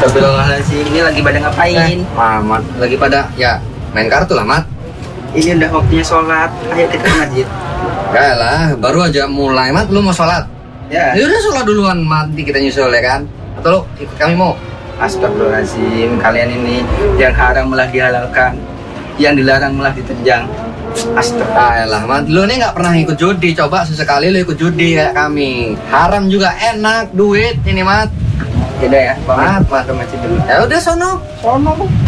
Astagfirullahaladzim, ini lagi pada ngapain? Mamat, lagi pada ya main kartu lah, Mat. Ini udah waktunya sholat, ayo kita ke masjid. Gak lah, baru aja mulai, Mat. Lu mau sholat? Ya. Ya udah sholat duluan, Mat. Nanti kita nyusul ya kan? Atau lu ikut kami mau? Astagfirullahaladzim, kalian ini yang haram malah dihalalkan, yang dilarang malah diterjang. Ayolah, Mat. Lu nih nggak pernah ikut judi. Coba sesekali lu ikut judi kayak kami. Haram juga enak, duit ini, Mat. Yaudah ya, Mat, Mat ke masjid dulu. ya udah sono.